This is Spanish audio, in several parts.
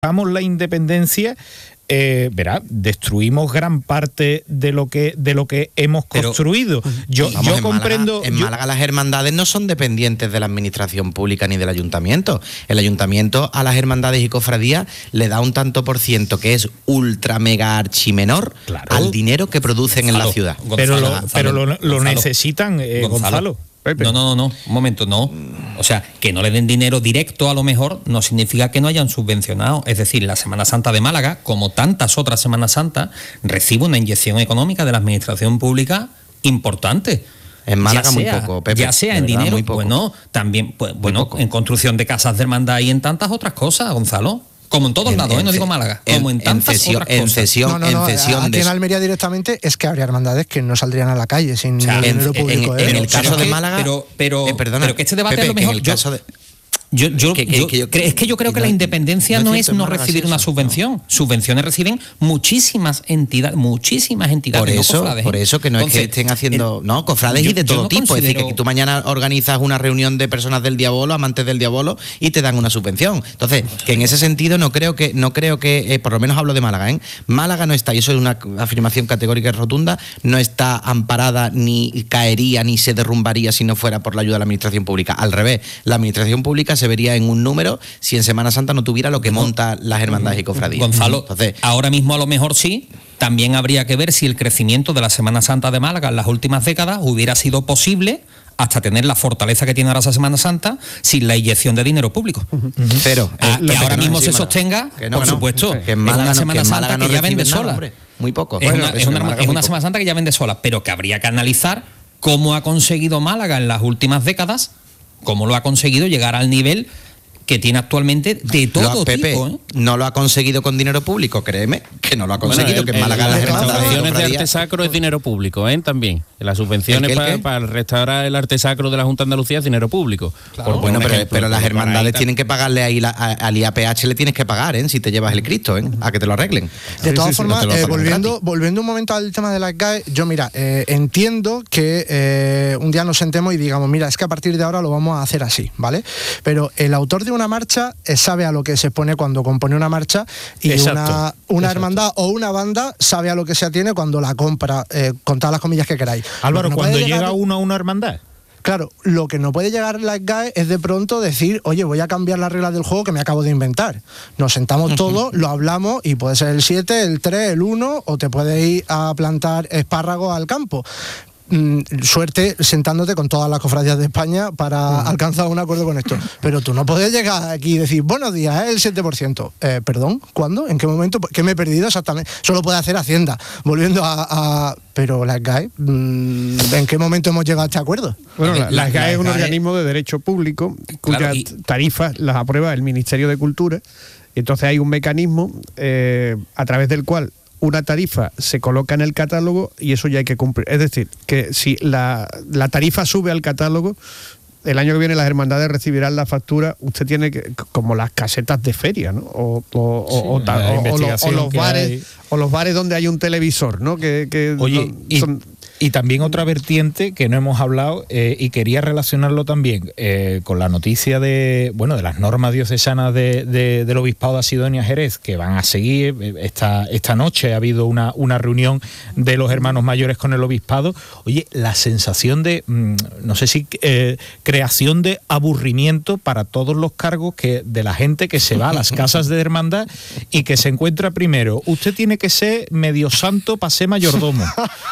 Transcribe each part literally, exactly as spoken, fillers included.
damos la independencia, eh, verá, destruimos gran parte de lo que de lo que hemos Pero, construido. Yo, vamos, yo en comprendo. Málaga, en yo, Málaga las hermandades no son dependientes de la administración pública ni del ayuntamiento. El ayuntamiento a las hermandades y cofradías le da un tanto por ciento que es ultra mega archimenor claro, al dinero que producen Gonzalo, en la ciudad. Gonzalo, pero lo, Gonzalo, pero lo, lo Gonzalo, necesitan, eh, Gonzalo. Gonzalo. No, no, no, no, un momento, no. O sea, que no le den dinero directo a lo mejor no significa que no hayan subvencionado. Es decir, la Semana Santa de Málaga, como tantas otras Semanas Santas, recibe una inyección económica de la administración pública importante. En Málaga ya muy sea, poco, Pepe. Ya sea de en verdad, dinero, muy poco. bueno, también, pues, bueno, poco. en construcción de casas de hermandad y en tantas otras cosas, Gonzalo. Como en todos En- lados, ¿eh? en no digo ce- Málaga, en- como en en tantas cesión- otras en cosas. cesión- No, no, no, en cesión aquí de- en Almería directamente es que habría hermandades que no saldrían a la calle sin O sea, ningún en- dinero en- público. en ¿eh? el caso Pero de que- Málaga, pero, pero, eh, perdona, pero que este debate Pepe, a lo que en mejor el yo- caso de- Yo, yo, Que- que- yo, que yo- cre- es que yo creo que no- la independencia no no, es es cierto, en no Málaga recibir sí una eso, subvención. Subvenciones reciben muchísimas entidades, muchísimas entidades. Por no eso, cofrades, ¿eh? por eso que no Entonces, es que estén haciendo, el- no, cofrades yo- y de yo todo no tipo. Es decir, considero- que tú mañana organizas una reunión de personas del diabolo, amantes del diabolo, y te dan una subvención. Entonces, que en ese sentido no creo que, no creo que, eh, por lo menos hablo de Málaga, ¿eh? Málaga no está, y eso es una afirmación categórica y rotunda, no está amparada ni caería ni se derrumbaría si no fuera por la ayuda de la administración pública. Al revés, la administración pública se vería en un número si en Semana Santa no tuviera lo que monta las hermandades y cofradías. Gonzalo, Entonces, ahora mismo a lo mejor sí. También habría que ver si el crecimiento de la Semana Santa de Málaga en las últimas décadas hubiera sido posible hasta tener la fortaleza que tiene ahora esa Semana Santa sin la inyección de dinero público. pero Ah, eh, que lo ahora no mismo es se encima. sostenga, Que no, por que no. supuesto. Que en Es Málaga una no- Semana que en Santa Málaga no que ya vende reciben nada, sola. hombre. Muy poco. Es Bueno, una, eso, es que una- en Málaga es muy una poco. Semana Santa que ya vende sola, pero que habría que analizar cómo ha conseguido Málaga en las últimas décadas, cómo lo ha conseguido llegar al nivel que tiene actualmente de Lo- todo Pepe, tipo. ¿eh? no lo ha conseguido con dinero público, créeme, que no lo ha conseguido, Bueno, que en el- Málaga el- las las hermandades y subvenciones de cofradías- arte sacro es dinero público, ¿eh? También. Las subvenciones ¿El qué, el para, qué? para restaurar el arte sacro de la Junta de Andalucía es dinero público. Por- Por bueno, un pero, ejemplo, pero las por hermandades ahí tienen que pagarle ahí la- a- al I A P H le tienes que pagar, ¿eh? Si te llevas el Cristo, ¿eh? A que te lo arreglen. De todas sí, formas, no te lo eh, sacan volviendo, gratis. volviendo un momento al tema de las G A E, yo mira, eh, entiendo que eh, un día nos sentemos y digamos, mira, es que a partir de ahora lo vamos a hacer así, ¿vale? Pero el autor de una marcha eh, sabe a lo que se pone cuando compone una marcha y Exacto, una, una exacto. hermandad o una banda sabe a lo que se atiene cuando la compra, eh, con todas las comillas que queráis. Álvaro, Lo que no cuando puede llegar- llega uno a una hermandad, Claro, lo que no puede llegar la G A E es de pronto decir, oye, voy a cambiar las reglas del juego que me acabo de inventar. Nos sentamos todos, lo hablamos y puede ser el siete, el tres, el uno o te puedes ir a plantar espárragos al campo. Mm, suerte sentándote con todas las cofradías de España para alcanzar un acuerdo con esto. Pero tú no puedes llegar aquí y decir, buenos días, es el siete por ciento. Eh, ¿Perdón? ¿Cuándo? ¿En qué momento? ¿Qué me he perdido exactamente? Solo puede hacer Hacienda. Volviendo a... a- pero las G A E, mm, ¿en qué momento hemos llegado a este acuerdo? Bueno, la, La- la G A E la es un G A E organismo de derecho público cuyas Claro, y- tarifas las aprueba el Ministerio de Cultura. Entonces hay un mecanismo eh, a través del cual una tarifa se coloca en el catálogo y eso ya hay que cumplir. Es decir, que si la, la tarifa sube al catálogo, el año que viene las hermandades recibirán la factura, usted tiene que, como las casetas de feria, ¿no? O, o, o- o ta- la o- o lo- o investigación los que bares, hay. o los bares donde hay un televisor, ¿no? Que, que oye, no- y, son- y también otra vertiente que no hemos hablado eh, y quería relacionarlo también eh, con la noticia de, bueno, de las normas diocesanas de, de- del Obispado de Asidonia Jerez, que van a seguir. Esta, esta noche ha habido una, una reunión de los hermanos mayores con el Obispado. Oye, la sensación de, mm, no sé si eh, creación de aburrimiento para todos los cargos que de la gente que se va a las casas de hermandad y que se encuentra primero, usted tiene que ser medio santo para ser mayordomo.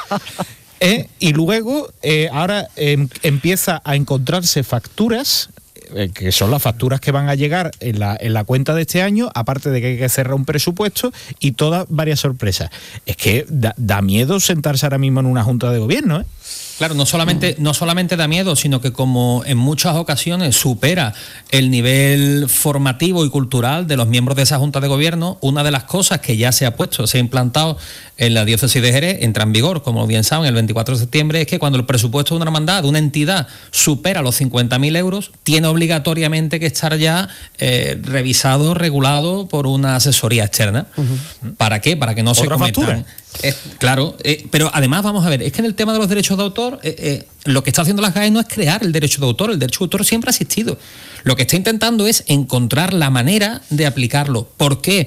¿Eh? Y luego, eh, ahora em, empieza a encontrarse facturas, eh, que son las facturas que van a llegar en la, en la cuenta de este año, aparte de que hay que cerrar un presupuesto y todas varias sorpresas. Es que da, da miedo sentarse ahora mismo en una junta de gobierno, ¿eh? Claro, no solamente, no solamente da miedo, sino que como en muchas ocasiones supera el nivel formativo y cultural de los miembros de esa Junta de Gobierno, una de las cosas que ya se ha puesto, se ha implantado en la diócesis de Jerez, entra en vigor, como bien saben, el veinticuatro de septiembre, es que cuando el presupuesto de una hermandad, de una entidad, supera los cincuenta mil euros, tiene obligatoriamente que estar ya eh, revisado, regulado por una asesoría externa. Uh-huh. ¿Para qué? Para que no se cometan... factura? Eh, claro, eh, pero además vamos a ver, es que en el tema de los derechos de autor, eh, eh, lo que está haciendo las GAE no es crear el derecho de autor, el derecho de autor siempre ha existido. Lo que está intentando es encontrar la manera de aplicarlo. ¿Por qué?